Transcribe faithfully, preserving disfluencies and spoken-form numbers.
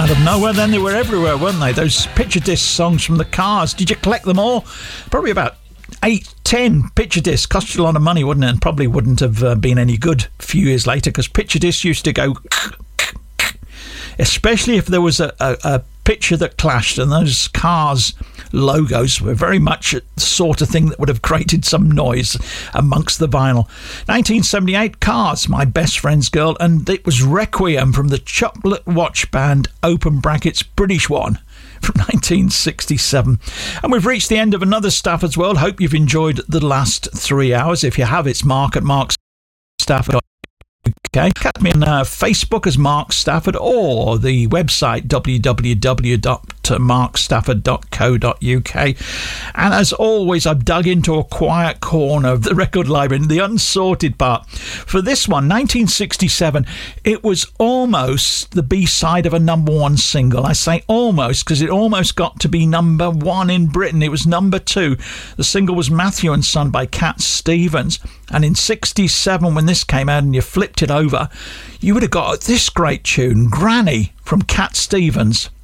out of nowhere. Then they were everywhere, weren't they? Those picture disc songs from the Cars. Did you collect them all? Probably about eight, ten picture discs. Cost you a lot of money, wouldn't it? And probably wouldn't have uh, been any good a few years later, because picture discs used to go, especially if there was a, a, a picture that clashed, and those Cars logos were very much the sort of thing that would have created some noise amongst the vinyl. nineteen seventy-eight, Cars, My Best Friend's Girl, and it was Requiem from the Chocolate Watch Band, open brackets, British one, from nineteen sixty-seven. And we've reached the end of another Stafford's World. Hope you've enjoyed the last three hours. If you have, it's Mark at Mark Stafford. Okay, catch me on uh, Facebook as Mark Stafford, or the website w w w dot mark stafford dot co dot u k. And as always, I've dug into a quiet corner of the record library, the unsorted part. For this one, nineteen sixty-seven, it was almost the B-side of a number one single. I say almost because it almost got to be number one in Britain. It was number two. The single was Matthew and Son by Cat Stevens. And in sixty-seven, when this came out and you flipped it over, you would have got this great tune, Granny, from Cat Stevens.